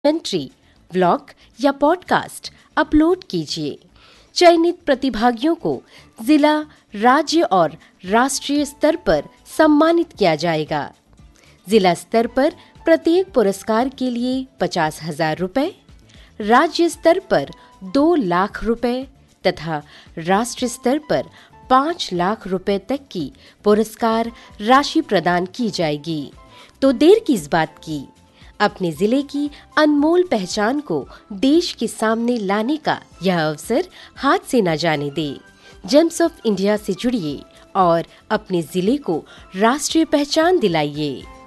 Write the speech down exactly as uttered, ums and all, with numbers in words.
Documentary, vlog या podcast upload कीजिए। चयनित प्रतिभागियों को जिला, राज्य और राष्ट्रीय स्तर पर सम्मानित किया जाएगा। जिला स्तर पर प्रत्येक पुरस्कार के लिए पचास हजार रुपये, राज्य स्तर पर दो लाख रुपए तथा राष्ट्रीय स्तर पर पाँच लाख रुपए तक की पुरस्कार राशि प्रदान की जाएगी। तो देर किस बात की, अपने जिले की अनमोल पहचान को देश के सामने लाने का यह अवसर हाथ से न जाने दे। जेम्स ऑफ इंडिया से जुड़िए और अपने जिले को राष्ट्रीय पहचान दिलाइए।